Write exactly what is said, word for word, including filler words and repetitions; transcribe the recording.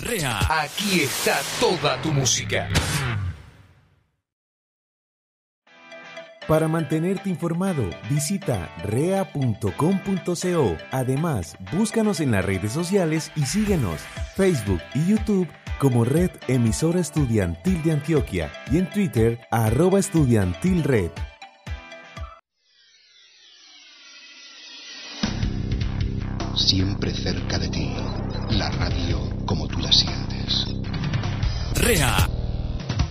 Rea. Aquí está toda tu música. Para mantenerte informado, visita rea punto com punto co. Además, búscanos en las redes sociales y síguenos, Facebook y YouTube como Red Emisora Estudiantil de Antioquia y en Twitter, arroba estudiantilred. Siempre cerca de ti, la radio como tú la sientes. Rea.